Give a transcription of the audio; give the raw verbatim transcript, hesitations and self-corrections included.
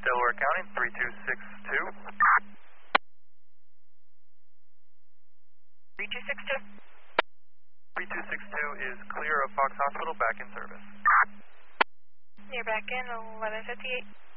Delaware County, three two six two. three two six two. three two six two is clear of Fox Hospital, back in service. You're back in, eleven fifty-eight.